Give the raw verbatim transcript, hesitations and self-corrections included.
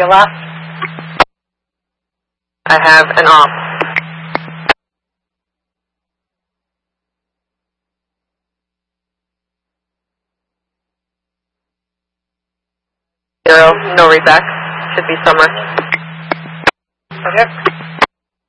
Your left. I have an off. Zero, no readback. Should be summer. Okay.